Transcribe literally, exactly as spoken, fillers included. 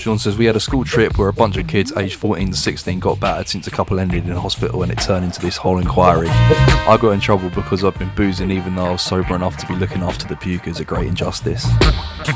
Sean says, we had a school trip where a bunch of kids aged fourteen to sixteen got battered since a couple ended in hospital and it turned into this whole inquiry. I got in trouble because I've been boozing even though I was sober enough to be looking after the pukers, a great injustice.